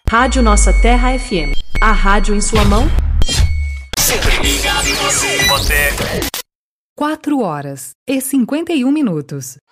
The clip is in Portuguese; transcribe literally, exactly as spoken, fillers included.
Rádio Nossa Terra F M. A rádio em sua mão. Sempre ligado em você. Você. Quatro horas e cinquenta e um minutos.